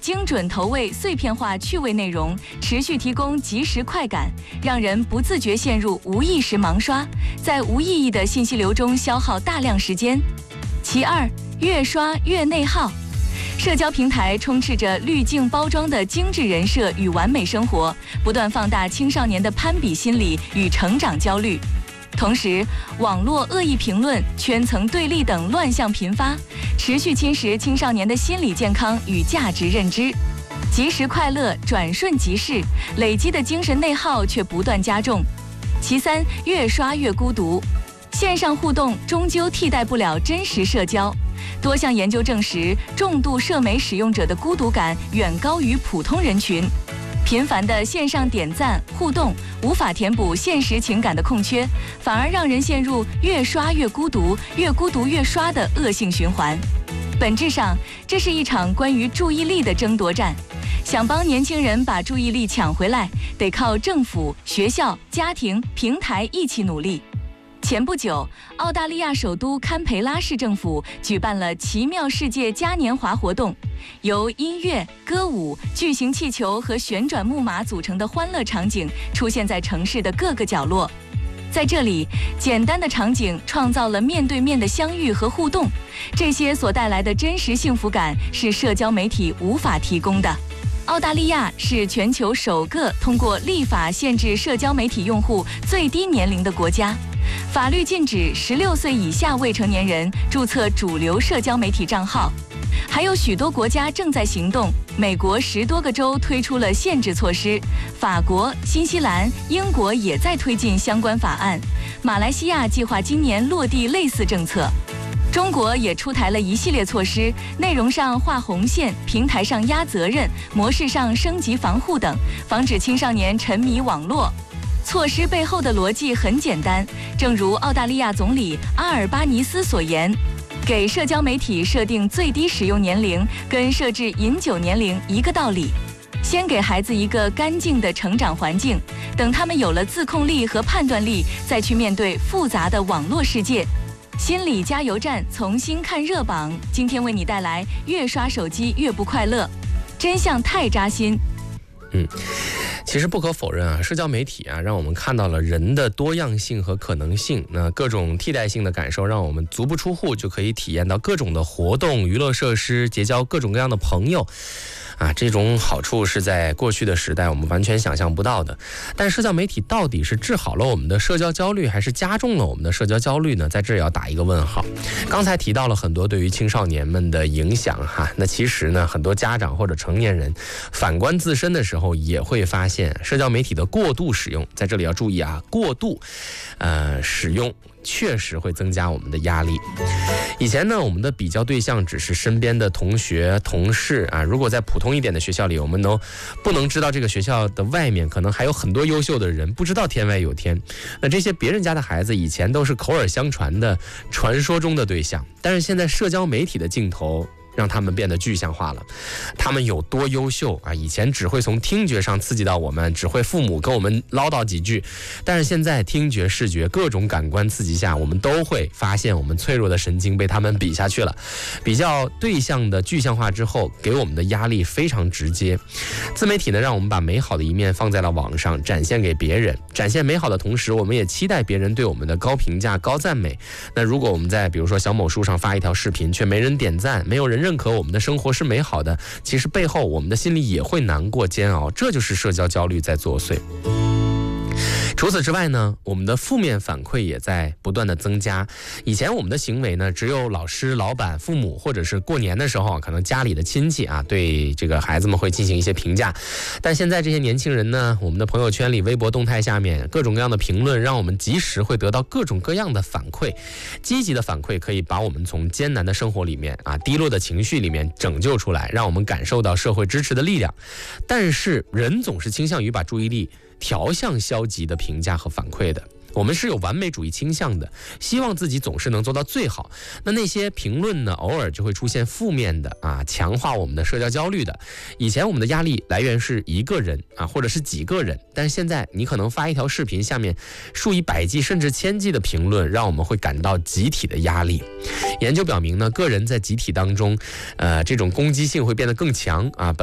精准投喂碎片化趣味内容，持续提供即时快感，让人不自觉陷入无意识盲刷，在无意义的信息流中消耗大量时间。其二，越刷越内耗。社交平台充斥着滤镜包装的精致人设与完美生活，不断放大青少年的攀比心理与成长焦虑。同时，网络恶意评论、圈层对立等乱象频发，持续侵蚀青少年的心理健康与价值认知。即时快乐转瞬即逝，累积的精神内耗却不断加重。其三，越刷越孤独。线上互动终究替代不了真实社交。多项研究证实，重度社媒使用者的孤独感远高于普通人群。频繁的线上点赞互动无法填补现实情感的空缺，反而让人陷入越刷越孤独、越孤独越刷的恶性循环。本质上，这是一场关于注意力的争夺战。想帮年轻人把注意力抢回来，得靠政府、学校、家庭、平台一起努力。前不久，澳大利亚首都堪培拉市政府举办了奇妙世界嘉年华活动，由音乐、歌舞、巨型气球和旋转木马组成的欢乐场景出现在城市的各个角落。在这里，简单的场景创造了面对面的相遇和互动，这些所带来的真实幸福感是社交媒体无法提供的。澳大利亚是全球首个通过立法限制社交媒体用户最低年龄的国家。法律禁止16岁以下未成年人注册主流社交媒体账号，还有许多国家正在行动。美国10多个州推出了限制措施，法国、新西兰、英国也在推进相关法案，马来西亚计划今年落地类似政策。中国也出台了一系列措施，内容上画红线，平台上压责任，模式上升级防护等，防止青少年沉迷网络。措施背后的逻辑很简单，正如澳大利亚总理阿尔巴尼斯所言，给社交媒体设定最低使用年龄，跟设置饮酒年龄一个道理。先给孩子一个干净的成长环境，等他们有了自控力和判断力，再去面对复杂的网络世界。心理加油站重新看热榜，今天为你带来越刷手机越不快乐，真相太扎心。 其实不可否认啊，社交媒体啊，让我们看到了人的多样性和可能性。那各种替代性的感受，让我们足不出户就可以体验到各种的活动、娱乐设施，结交各种各样的朋友。这种好处是在过去的时代我们完全想象不到的。但社交媒体到底是治好了我们的社交焦虑，还是加重了我们的社交焦虑呢？在这也要打一个问号。刚才提到了很多对于青少年们的影响那其实呢，很多家长或者成年人反观自身的时候，也会发现社交媒体的过度使用，在这里要注意过度使用确实会增加我们的压力。以前呢，我们的比较对象只是身边的同学、同事如果在普通一点的学校里，我们不能知道这个学校的外面可能还有很多优秀的人，不知道天外有天。那这些别人家的孩子以前都是口耳相传的传说中的对象，但是现在社交媒体的镜头让他们变得具象化了。他们有多优秀以前只会从听觉上刺激到我们，只会父母跟我们唠叨几句，但是现在听觉、视觉各种感官刺激下，我们都会发现我们脆弱的神经被他们比下去了。比较对象的具象化之后，给我们的压力非常直接。自媒体呢，让我们把美好的一面放在了网上，展现给别人。展现美好的同时，我们也期待别人对我们的高评价、高赞美。那如果我们在比如说小某书上发一条视频，却没人点赞，没有人认可我们的生活是美好的，其实背后我们的心里也会难过煎熬，这就是社交焦虑在作祟。除此之外呢，我们的负面反馈也在不断的增加。以前我们的行为呢，只有老师、老板、父母，或者是过年的时候可能家里的亲戚对这个孩子们会进行一些评价。但现在这些年轻人呢，我们的朋友圈里、微博动态下面各种各样的评论，让我们及时会得到各种各样的反馈。积极的反馈可以把我们从艰难的生活里面低落的情绪里面拯救出来，让我们感受到社会支持的力量。但是人总是倾向于把注意力调向消极的评价和反馈的。我们是有完美主义倾向的，希望自己总是能做到最好。那些评论呢，偶尔就会出现负面的强化我们的社交焦虑的。以前我们的压力来源是一个人或者是几个人，但是现在你可能发一条视频，下面数以百计甚至千计的评论，让我们会感到集体的压力。研究表明呢，个人在集体当中这种攻击性会变得更强本